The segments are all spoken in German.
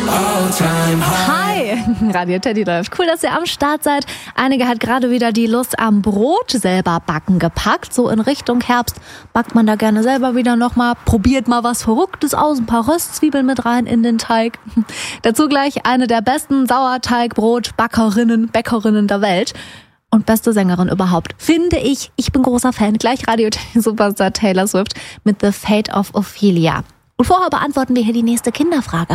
Hi, Radio Teddy läuft. Cool, dass ihr am Start seid. Einige hat gerade wieder die Lust am Brot selber backen gepackt. So in Richtung Herbst backt man da gerne selber wieder nochmal. Probiert mal was Verrücktes aus, ein paar Röstzwiebeln mit rein in den Teig. Dazu gleich eine der besten Sauerteigbrot-Bäckerinnen der Welt. Und beste Sängerin überhaupt, finde ich. Ich bin großer Fan. Gleich Radio Teddy Superstar Taylor Swift mit The Fate of Ophelia. Und vorher beantworten wir hier die nächste Kinderfrage.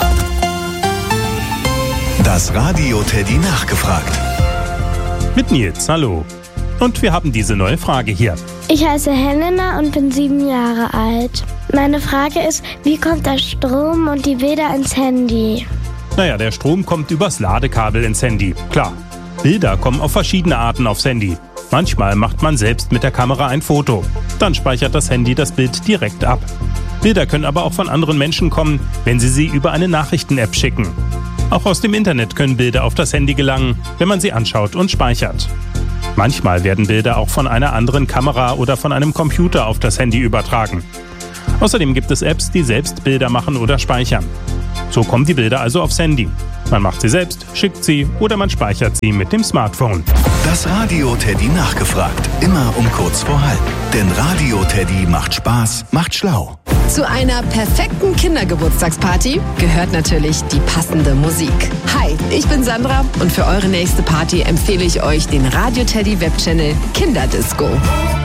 Das Radio Teddy nachgefragt. Mit Nils, hallo. Und wir haben diese neue Frage hier. Ich heiße Helena und bin 7 Jahre alt. Meine Frage ist, wie kommt der Strom und die Bilder ins Handy? Naja, der Strom kommt übers Ladekabel ins Handy, klar. Bilder kommen auf verschiedene Arten aufs Handy. Manchmal macht man selbst mit der Kamera ein Foto. Dann speichert das Handy das Bild direkt ab. Bilder können aber auch von anderen Menschen kommen, wenn sie über eine Nachrichten-App schicken. Auch aus dem Internet können Bilder auf das Handy gelangen, wenn man sie anschaut und speichert. Manchmal werden Bilder auch von einer anderen Kamera oder von einem Computer auf das Handy übertragen. Außerdem gibt es Apps, die selbst Bilder machen oder speichern. So kommen die Bilder also aufs Handy. Man macht sie selbst, schickt sie oder man speichert sie mit dem Smartphone. Das Radio Teddy nachgefragt. Immer um kurz vor halb. Denn Radio Teddy macht Spaß, macht schlau. Zu einer perfekten Kindergeburtstagsparty gehört natürlich die passende Musik. Hi, ich bin Sandra und für eure nächste Party empfehle ich euch den Radio Teddy Webchannel Kinderdisco.